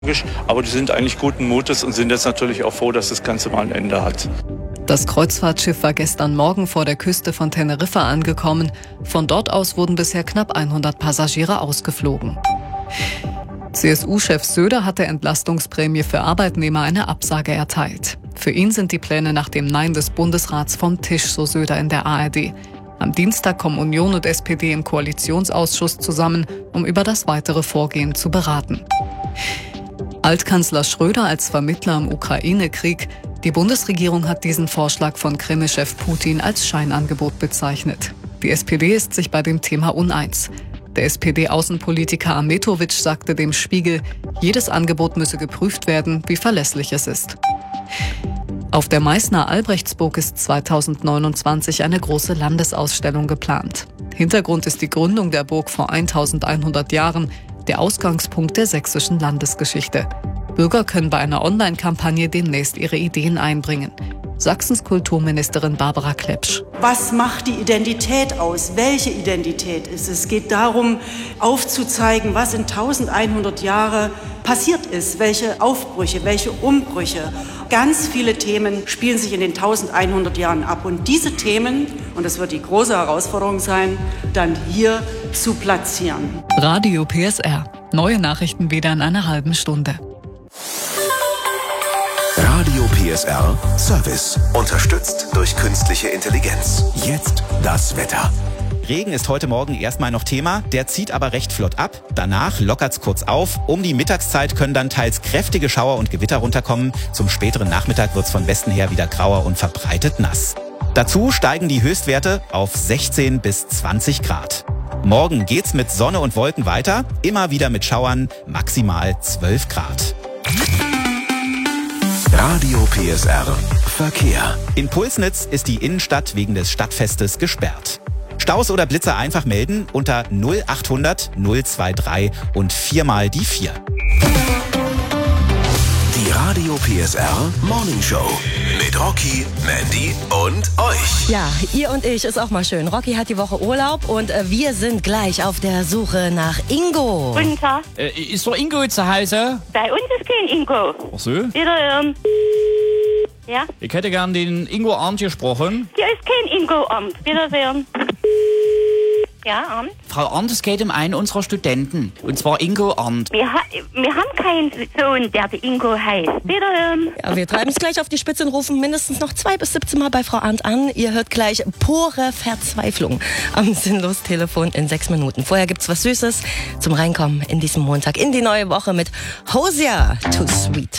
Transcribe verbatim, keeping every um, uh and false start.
Aber die sind eigentlich guten Mutes und sind jetzt natürlich auch froh, dass das Ganze mal ein Ende hat. Das Kreuzfahrtschiff war gestern Morgen vor der Küste von Teneriffa angekommen. Von dort aus wurden bisher knapp hundert Passagiere ausgeflogen. C S U-Chef Söder hat der Entlastungsprämie für Arbeitnehmer eine Absage erteilt. Für ihn sind die Pläne nach dem Nein des Bundesrats vom Tisch, so Söder in der A R D. Am Dienstag kommen Union und S P D im Koalitionsausschuss zusammen, um über das weitere Vorgehen zu beraten. Altkanzler Schröder als Vermittler im Ukraine-Krieg. Die Bundesregierung hat diesen Vorschlag von Kreml-Chef Putin als Scheinangebot bezeichnet. Die S P D ist sich bei dem Thema uneins. Der S P D-Außenpolitiker Ahmetovic sagte dem Spiegel, jedes Angebot müsse geprüft werden, wie verlässlich es ist. Auf der Meißner Albrechtsburg ist zweitausendneunundzwanzig eine große Landesausstellung geplant. Hintergrund ist die Gründung der Burg vor eintausendeinhundert Jahren, der Ausgangspunkt der sächsischen Landesgeschichte. Bürger können bei einer Online-Kampagne demnächst ihre Ideen einbringen. Sachsens Kulturministerin Barbara Klepsch. Was macht die Identität aus? Welche Identität ist es? Es geht darum, aufzuzeigen, was in eintausendeinhundert Jahren passiert ist. Welche Aufbrüche, welche Umbrüche. Ganz viele Themen spielen sich in den eintausendeinhundert Jahren ab. Und diese Themen, und das wird die große Herausforderung sein, dann hier zu platzieren. Radio P S R. Neue Nachrichten wieder in einer halben Stunde. Radio P S R Service. Unterstützt durch künstliche Intelligenz. Jetzt das Wetter. Regen ist heute Morgen erstmal noch Thema, der zieht aber recht flott ab. Danach lockert's kurz auf. Um die Mittagszeit können dann teils kräftige Schauer und Gewitter runterkommen. Zum späteren Nachmittag wird's von Westen her wieder grauer und verbreitet nass. Dazu steigen die Höchstwerte auf sechzehn bis zwanzig Grad. Morgen geht's mit Sonne und Wolken weiter, immer wieder mit Schauern, maximal zwölf Grad. Radio P S R Verkehr. In Pulsnitz ist die Innenstadt wegen des Stadtfestes gesperrt. Staus oder Blitzer einfach melden unter null achthundert null drei drei und viermal die vier. Die Radio P S R Morning Show mit Rocky, Mandy und euch. Ja, ihr und ich ist auch mal schön. Rocky hat die Woche Urlaub und äh, wir sind gleich auf der Suche nach Ingo. Guten Tag. Äh, ist doch Ingo zu Hause? Bei uns ist kein Ingo. Ach so? Wiederhören. Ja? Ich hätte gern den Ingo Arndt gesprochen. Hier ist kein Ingo Arndt. Wiederhören. Ja, Arndt? Frau Arndt, es geht um einen unserer Studenten. Und zwar Ingo Arndt. Wir, ha wir haben keinen Sohn, der der Ingo heißt. Wiederhören. Ja, wir treiben es gleich auf die Spitze und rufen mindestens noch zwei bis siebzehn Mal bei Frau Arndt an. Ihr hört gleich pure Verzweiflung am Sinnlos-Telefon in sechs Minuten. Vorher gibt's was Süßes zum Reinkommen in diesem Montag in die neue Woche mit Hosier Too Sweet.